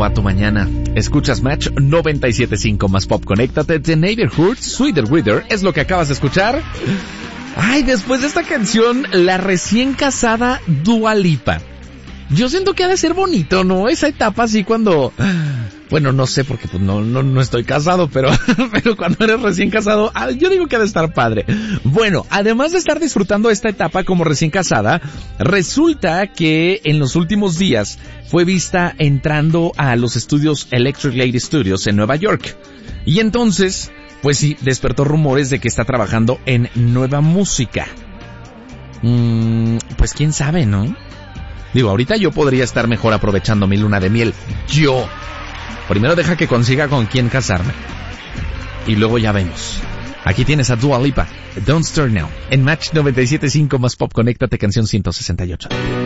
va tu mañana? Escuchas Match 97.5 más Pop. Conéctate. The Neighborhood, Sweeter Wither, es lo que acabas de escuchar. Ay, después de esta canción, la recién casada Dua Lipa. Yo siento que ha de ser bonito, ¿no? Esa etapa así cuando... Bueno, no sé porque pues no estoy casado, pero cuando eres recién casado, yo digo que ha de estar padre. Bueno, además de estar disfrutando esta etapa como recién casada, resulta que en los últimos días fue vista entrando a los estudios Electric Lady Studios en Nueva York. Y entonces, pues sí, despertó rumores de que está trabajando en nueva música. Pues quién sabe, ¿no? Digo, ahorita yo podría estar mejor aprovechando mi luna de miel. Yo. Primero deja que consiga con quién casarme. Y luego ya vemos. Aquí tienes a Dua Lipa, Don't Start Now. En Match 97.5 más Pop, conéctate, canción 168.